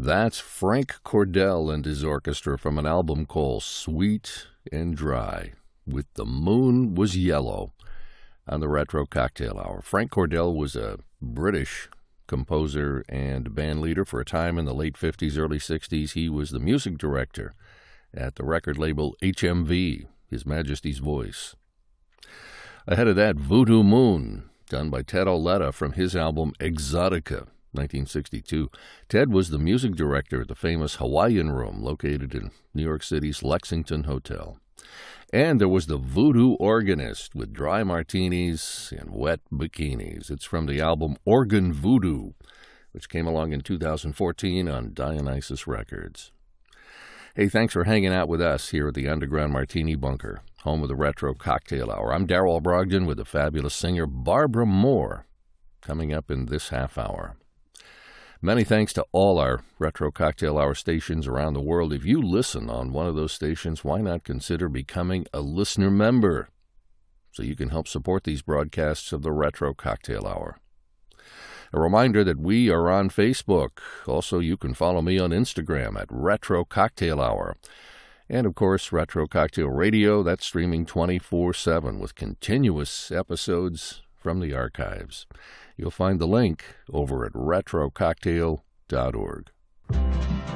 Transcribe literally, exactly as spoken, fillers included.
That's Frank Cordell and his orchestra from an album called Sweet and Dry, with The Moon Was Yellow on the Retro Cocktail Hour. Frank Cordell was a British composer and band leader for a time in the late fifties, early sixties. He was the music director at the record label H M V, His Majesty's Voice. Ahead of that, Voodoo Moon, done by Ted Auletta from his album Exotica, nineteen sixty-two. Ted was the music director at the famous Hawaiian Room located in New York City's Lexington Hotel. And there was the Voodoo Organist with Dry Martinis and Wet Bikinis. It's from the album Organ Voodoo, which came along in two thousand fourteen on Dionysus Records. Hey, thanks for hanging out with us here at the Underground Martini Bunker, home of the Retro Cocktail Hour. I'm Darrell Brogdon with the fabulous singer Barbara Moore, coming up in this half hour. Many thanks to all our Retro Cocktail Hour stations around the world. If you listen on one of those stations, why not consider becoming a listener member so you can help support these broadcasts of the Retro Cocktail Hour? A reminder that we are on Facebook. Also, you can follow me on Instagram at Retro Cocktail Hour. And, of course, Retro Cocktail Radio, that's streaming twenty-four seven with continuous episodes from the archives. You'll find the link over at retro cocktail dot org.